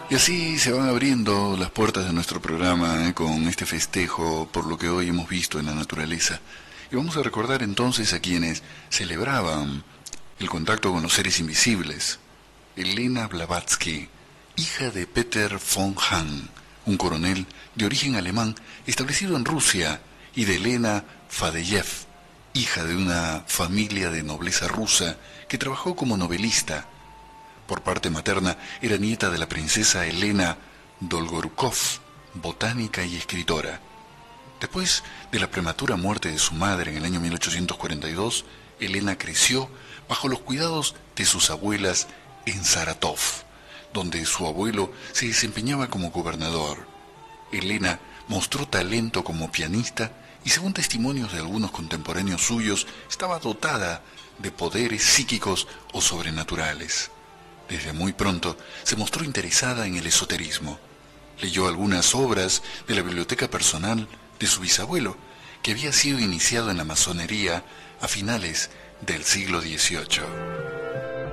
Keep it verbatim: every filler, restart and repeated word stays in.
Y así se van abriendo las puertas de nuestro programa eh, con este festejo por lo que hoy hemos visto en la naturaleza. Y vamos a recordar entonces a quienes celebraban el contacto con los seres invisibles. Elena Blavatsky, hija de Peter von Hahn, un coronel de origen alemán establecido en Rusia, y de Elena Fadeyev, hija de una familia de nobleza rusa que trabajó como novelista. Por parte materna era nieta de la princesa Elena Dolgorukov, botánica y escritora. Después de la prematura muerte de su madre en el año mil ochocientos cuarenta y dos, Elena creció bajo los cuidados de sus abuelas en Saratov, donde su abuelo se desempeñaba como gobernador. Elena mostró talento como pianista y, según testimonios de algunos contemporáneos suyos, estaba dotada de poderes psíquicos o sobrenaturales. Desde muy pronto se mostró interesada en el esoterismo. Leyó algunas obras de la biblioteca personal de su bisabuelo, que había sido iniciado en la masonería a finales del siglo dieciocho.